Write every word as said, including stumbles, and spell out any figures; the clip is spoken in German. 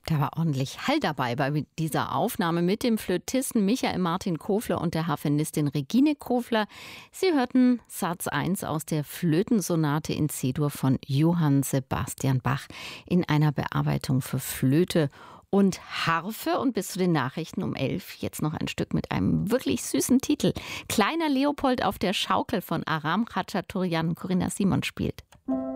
Da war ordentlich Hall dabei bei dieser Aufnahme mit dem Flötisten Michael Martin Kofler und der Harfenistin Regine Kofler. Sie hörten Satz eins aus der Flötensonate in C-Dur von Johann Sebastian Bach in einer Bearbeitung für Flöte und Harfe. Und bis zu den Nachrichten um elf jetzt noch ein Stück mit einem wirklich süßen Titel. Kleiner Leopold auf der Schaukel von Aram Khachaturian. Corinna Simon spielt.